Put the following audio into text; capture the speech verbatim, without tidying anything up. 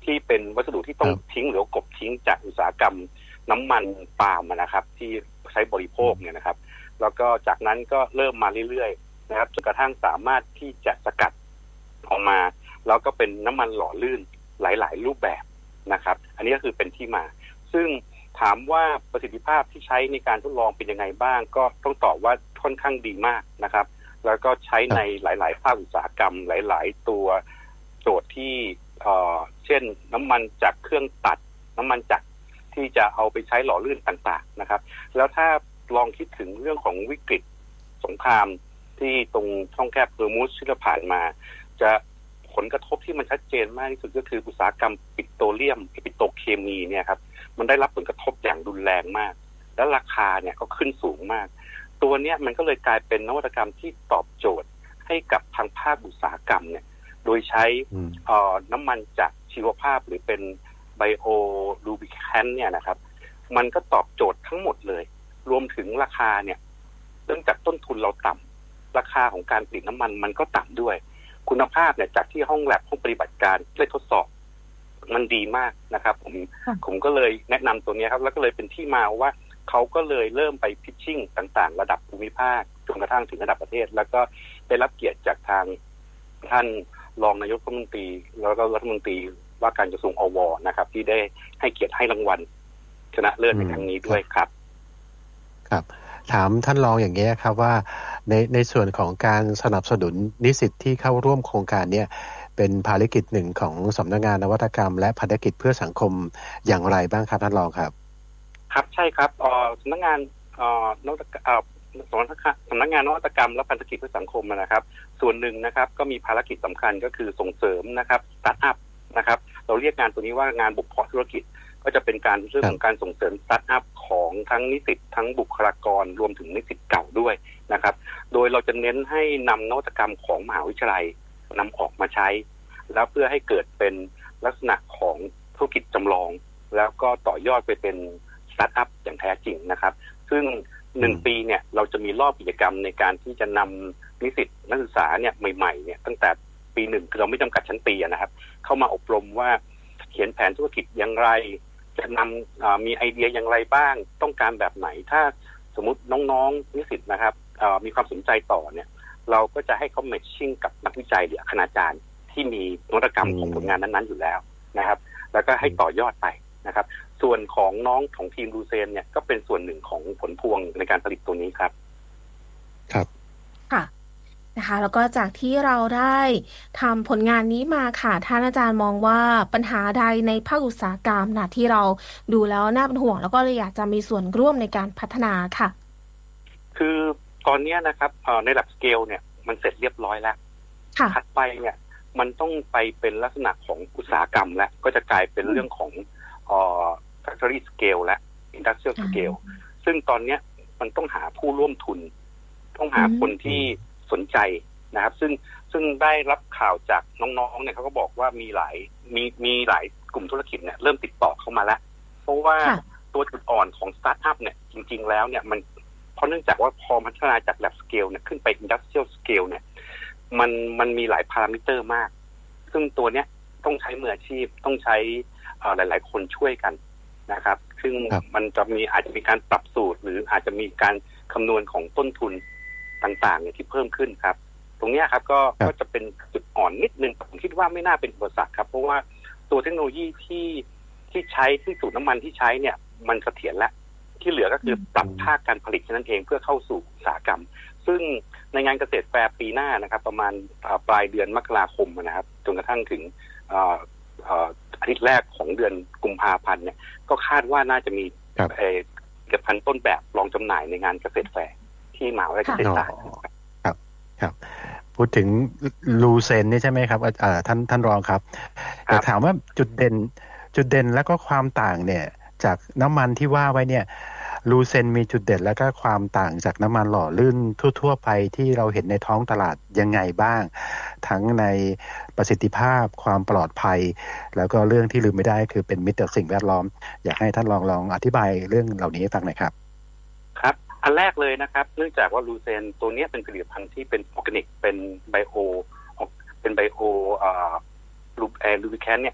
ที่เป็นวัสดุที่ต้องทิ้งหรือกบทิ้งจากอุตสาหกรรมน้ำมันปาล์มนะครับที่ใช้บริโภคเนี่ยนะครับแล้วก็จากนั้นก็เริ่มมาเรื่อยๆนะครับจนกระทั่งสามารถที่จะสกัดออกมาแล้วก็เป็นน้ำมันหล่อลื่นหลายๆรูปแบบนะครับอันนี้ก็คือเป็นที่มาซึ่งถามว่าประสิทธิภาพที่ใช้ในการทดลองเป็นยังไงบ้างก็ต้องตอบว่าค่อนข้างดีมากนะครับแล้วก็ใช้ในหลายๆภาคอุตสาหกรรมหลายๆตัวโจทย์ที่เอ่อเช่นน้ำมันจากเครื่องตัดน้ำมันจากที่จะเอาไปใช้หล่อลื่นต่างๆนะครับแล้วถ้าลองคิดถึงเรื่องของวิกฤตสงครามที่ตรงช่องแคบฮอร์มุซที่เราผ่านมาจะผลกระทบที่มันชัดเจนมากที่สุดก็คืออุตสาหกรรมปิโตรเลียมปิโตรเคมีเนี่ยครับมันได้รับผลกระทบอย่างรุนแรงมากและราคาเนี่ยก็ขึ้นสูงมากตัวเนี้ยมันก็เลยกลายเป็นนวัตกรรมที่ตอบโจทย์ให้กับทางภาคอุตสาหกรรมเนี่ยโดยใช้เอ่อน้ำมันจากชีวภาพหรือเป็นไบโอลูบิแคนเนี่ยนะครับมันก็ตอบโจทย์ทั้งหมดเลยรวมถึงราคาเนี่ยเนื่องจากต้นทุนเราต่ำราคาของการผลิตน้ำมันมันก็ต่ำด้วยคุณภาพเนี่ยจากที่ห้องแลบห้องปฏิบัติการได้ทดสอบมันดีมากนะครับผมผมก็เลยแนะนำตัวนี้ครับแล้วก็เลยเป็นที่มาว่าเขาก็เลยเริ่มไปพิชชิ่งต่างๆระดับภูมิภาคจนกระทั่งถึงระดับประเทศแล้วก็ได้รับเกียรติจากทางท่านรองนายกรัฐมนตรีแล้วก็รัฐมนตรีว่าการกระทรวงอวนะครับที่ได้ให้เกียรติให้รางวัลชนะเลิศในครั้งนี้ด้วยครับครับถามท่านรองอย่างนี้ครับว่าในในส่วนของการสนับสนุนนิสิตที่เข้าร่วมโครงการนี้เป็นภารกิจหนึ่งของสำนักงานนวัตกรรมและพันธกิจเพื่อสังคมอย่างไรบ้างครับท่านรองครับครับใช่ครับสำนักงานนวัตกรรมสำนักงานนวัตกรรมและพันธกิจเพื่อสังคมนะครับส่วนหนึ่งนะครับก็มีภารกิจสำคัญก็คือส่งเสริมนะครับสตาร์ทอัพนะครับเราเรียกงานตัวนี้ว่างานบุกเพาะธุรกิจก็จะเป็นการเรื่องของการส่งเสริมสตาร์ทอัพของทั้งนิสิตทั้งบุคลากรรวมถึงนิสิตเก่าด้วยนะครับโดยเราจะเน้นให้นำนวัตกรรมของมหาวิทยาลัยนำออกมาใช้แล้วเพื่อให้เกิดเป็นลักษณะของธุรกิจจำลองแล้วก็ต่อยอดไปเป็นสตาร์ทอัพอย่างแท้จริงนะครับซึ่งหนึ่งปีเนี่ยเราจะมีรอบกิจกรรมในการที่จะนำนิสิตนักศึกษาเนี่ยใหม่ๆเนี่ยตั้งแต่ปีหนึ่งคือเราไม่จำกัดชั้นปีนะครับเข้ามาอบรมว่าเขียนแผนธุรกิจอย่างไรจะนำมีไอเดียอย่างไรบ้างต้องการแบบไหนถ้าสมมุติน้องๆนิสิตนะครับมีความสนใจต่อเนี่ยเราก็จะให้เขาแมทชิ่งกับนักวิจัยหรือคณาจารย์ที่มีนวัตกรรมของผลงานนั้นๆอยู่แล้วนะครับแล้วก็ให้ต่อยอดไปนะครับส่วนของน้องของทีมลูเซนเนี่ยก็เป็นส่วนหนึ่งของผลพวงในการผลิตตัวนี้ครับครับค่ะนะคะแล้วก็จากที่เราได้ทำผลงานนี้มาค่ะท่านอาจารย์มองว่าปัญหาใดในภาคอุตสาหกรรมนะที่เราดูแล้วน่าเป็นห่วงแล้วก็เลยอยากจะมีส่วนร่วมในการพัฒนาค่ะคือตอนนี้นะครับในระดับสเกลเนี่ยมันเสร็จเรียบร้อยแล้วถัดไปเนี่ยมันต้องไปเป็นลักษณะของอุตสาหกรรมแล้วก็จะกลายเป็นเรื่องของเอ่อ factory scale และ industrial scale ซึ่งตอนนี้มันต้องหาผู้ร่วมทุนต้องหาคนที่สนใจนะครับซึ่งซึ่งได้รับข่าวจากน้องๆเนี่ยเขาก็บอกว่ามีหลายมีมีหลายกลุ่มธุรกิจเนี่ยเริ่มติดต่อเข้ามาแล้วเพราะว่าตัวจุดอ่อนของสตาร์ทอัพเนี่ยจริงๆแล้วเนี่ยมันเพราะเนื่องจากว่าพอพัฒนาจาก lab scale เนี่ยขึ้นไป industrial scale เนี่ยมันมันมีหลายพารามิเตอร์มากซึ่งตัวเนี้ยต้องใช้มืออาชีพต้องใช้หลายๆคนช่วยกันนะครับซึ่งมันจะมีอาจจะมีการปรับสูตรหรืออาจจะมีการคำนวณของต้นทุนต่างๆเนี่ยที่เพิ่มขึ้นครับตรงนี้ครับก็ก็จะเป็นจุดอ่อนนิดนึงผมคิดว่าไม่น่าเป็นอุปสรรคครับเพราะว่าตัวเทคโนโลยีที่ที่ใช้ที่สูตรน้ำมันที่ใช้เนี่ยมันเสถียรแล้วที่เหลือก็คือปรับภาคการผลิตนั่นเองเพื่อเข้าสู่อุตสาหกรรมซึ่งในงานเกษตรแฟร์ปีหน้านะครับประมาณปลายเดือนมกราคมนะครับจนกระทั่งถึงอาทิตย์แรกของเดือนกุมภาพันธ์เนี่ยก็คาดว่าน่าจะมีเกือบพันต้นแบบลองจำหน่ายในงานเกษตรแฟร์ที่มหาวิทยาลัยเกษตรศาสตร์ครับครับพูดถึงลูเซนนี่ใช่ไหมครับท่านท่านรองครับแต่ถามว่าจุดเด่นจุดเด่นและก็ความต่างเนี่ยจากน้ำมันที่ว่าไว้เนี่ยลูเซนมีจุดเด่นและก็ความต่างจากน้ำมันหล่อลื่นทั่วๆไปที่เราเห็นในท้องตลาดยังไงบ้างทั้งในประสิทธิภาพความปลอดภัยแล้วก็เรื่องที่ลืมไม่ได้คือเป็นมิตรต่อสิ่งแวดล้อมอยากให้ท่านลองลองอธิบายเรื่องเหล่านี้ให้ฟังหน่อยครับครับอันแรกเลยนะครับเนื่องจากว่าลูเซนตัวนี้เป็นผลิตภัณฑ์ที่เป็นออร์แกนิกเป็นไบโอเป็นไบโอลูแอร์ลูบิแคนเนี่ย